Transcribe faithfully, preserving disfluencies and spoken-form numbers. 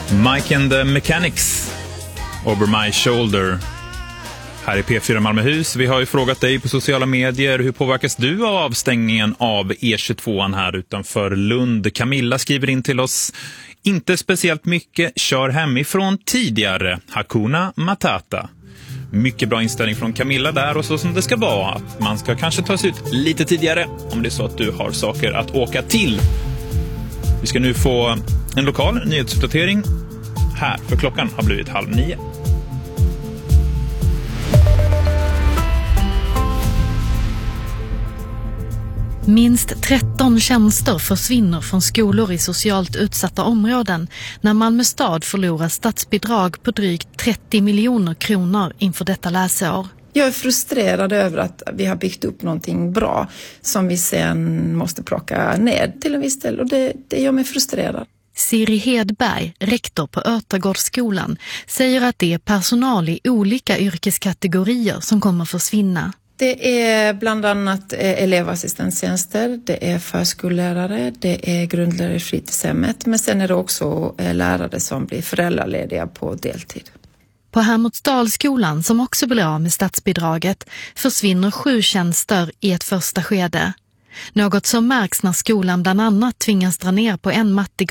Mike and the Mechanics, Over My Shoulder. Här i P fyra Malmöhus. Vi har ju frågat dig på sociala medier. Hur påverkas du av avstängningen av E tjugotvå här utanför Lund? Camilla skriver in till oss. Inte speciellt mycket. Kör hemifrån tidigare. Hakuna Matata. Mycket bra inställning från Camilla där, och så som det ska vara. Att man ska kanske ta sig ut lite tidigare om det är så att du har saker att åka till. Vi ska nu få en lokal nyhetsuppdatering här, för klockan har blivit halv nio. Minst tretton tjänster försvinner från skolor i socialt utsatta områden när Malmö stad förlorar statsbidrag på drygt trettio miljoner kronor inför detta läsår. Jag är frustrerad över att vi har byggt upp någonting bra som vi sen måste plocka ned till en viss del, och det, det gör mig frustrerad. Siri Hedberg, rektor på Örtagårdsskolan, säger att det är personal i olika yrkeskategorier som kommer försvinna. Det är bland annat elevassistenttjänster, det är förskollärare, det är grundlärare i fritidshemmet, men sen är det också lärare som blir föräldralediga på deltid. På Hermodsdalsskolan, som också blir av med statsbidraget, försvinner sju tjänster i ett första skede. Något som märks när skolan bland annat tvingas dra ner på en matte